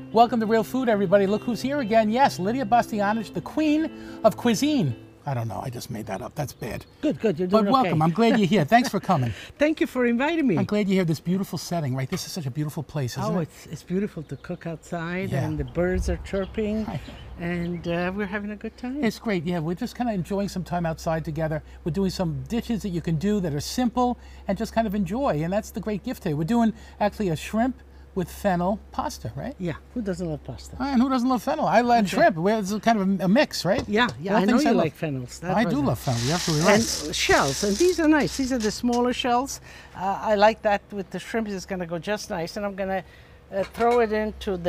Welcome to Real Food, everybody. Look who's here again. Yes, Lydia Bastianich, the queen of cuisine. I don't know, I just made that up. That's bad. Good, you're doing But welcome, okay. I'm glad you're here. Thanks for coming. Thank you for inviting me. I'm glad you're here. This beautiful setting, right? This is such a beautiful place, isn't it? It's beautiful to cook outside, Yeah. and the birds are chirping, Right. and we're having a good time. It's great, yeah. We're just kind of enjoying some time outside together. We're doing some dishes that you can do that are simple and just kind of enjoy, and that's the great gift today. We're doing actually a shrimp with fennel pasta, right? Yeah, who doesn't love pasta? And who doesn't love fennel? I love shrimp. It's kind of a mix, right? Yeah, All I know things you love. like fennels. That I was do it. love fennel. You're absolutely And right. shells, and these are nice. These are the smaller shells. I like that with the shrimp. It's going to go just nice, and I'm going to throw it into the